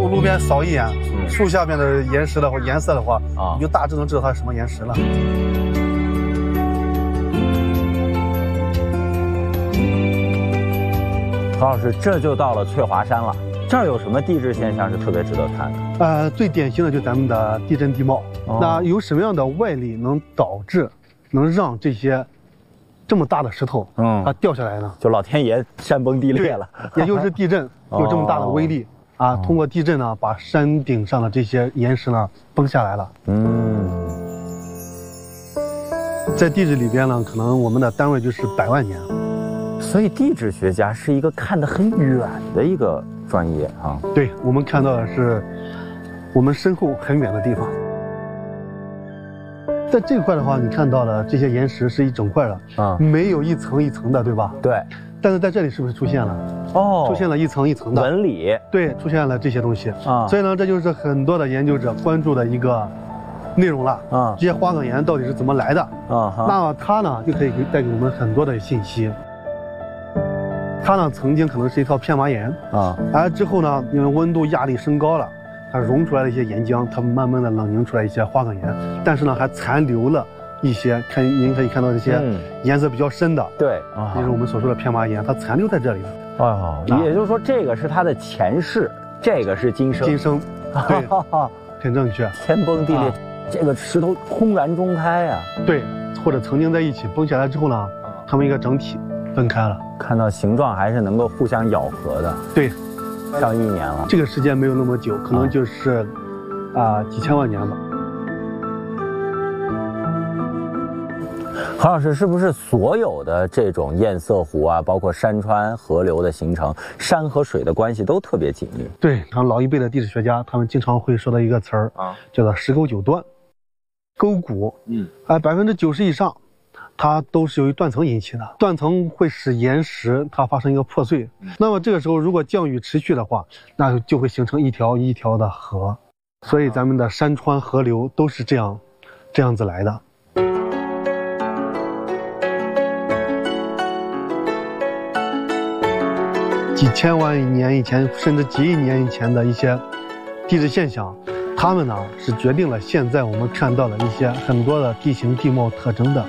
路边扫一眼，树下面的岩石的话，颜色的话，你就大致能知道它是什么岩石了。 何老师，这就到了翠华山了。这儿有什么地质现象是特别值得看的？ 最典型的就是咱们的地震地貌。那有什么样的外力能导致，能让这些这么大的石头，它掉下来呢？ 就老天爷山崩地裂了， 也就是地震有这么大的威力啊！通过地震呢，把山顶上的这些岩石呢崩下来了。在地质里边呢，可能我们的单位就是100万年。 所以地质学家是一个看得很远的一个专业啊。 对，我们看到的是我们身后很远的地方。在这块的话，你看到了这些岩石是一整块的，没有一层一层的，对吧？ 对。 但是在这里是不是出现了？出现了一层一层的纹理。对， 出现了这些东西啊。所以呢，这就是很多的研究者关注的一个内容了啊。这些花岗岩到底是怎么来的啊？那么它呢，就可以带给我们很多的信息。它呢，曾经可能是一条片麻岩啊，而之后呢，因为温度压力升高了，它溶出来的一些岩浆，它慢慢的冷凝出来一些花岗岩，但是呢，还残留了一些，您可以看到这些颜色比较深的， 对， 就是我们所说的片麻岩，它残留在这里了。 也就是说，这个是它的前世，这个是今生。 今生，对，很正确。 天崩地裂，这个石头轰然中开啊。 对，或者曾经在一起崩下来之后呢，它们一个整体分开了。 看到形状还是能够互相咬合的。 对， 上1年了。 这个时间没有那么久，可能就是几千万年吧。 何老师，是不是所有的这种堰塞湖啊，包括山川河流的形成，山和水的关系都特别紧密？ 对，然后老一辈的地质学家，他们经常会说的一个词儿叫做石沟九断。沟谷，90%以上，它都是由于断层引起的。断层会使岩石它发生一个破碎，那么这个时候如果降雨持续的话，那就会形成一条一条的河。所以咱们的山川河流都是这样子来的。几千万年以前，甚至几亿年以前的一些地质现象，它们呢是决定了现在我们看到的一些很多的地形地貌特征的。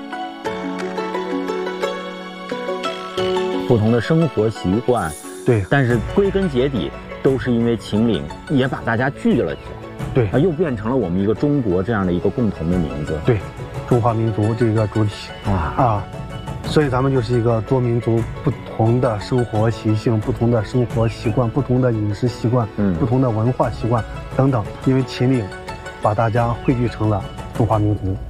不同的生活习惯， 对， 但是归根结底都是因为秦岭也把大家聚了起来， 对， 又变成了我们一个中国这样的一个共同的名字， 对，中华民族这个主体所以咱们就是一个多民族不同的生活习性、不同的生活习惯、不同的饮食习惯、不同的文化习惯等等，因为秦岭把大家汇聚成了中华民族。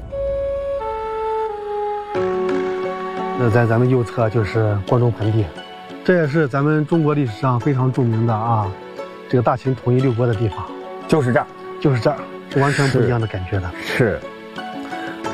那在咱们右侧就是关中盆地，这也是咱们中国历史上非常著名的这个大秦统一6国的地方， 就是这儿， 是完全不一样的感觉的。 是。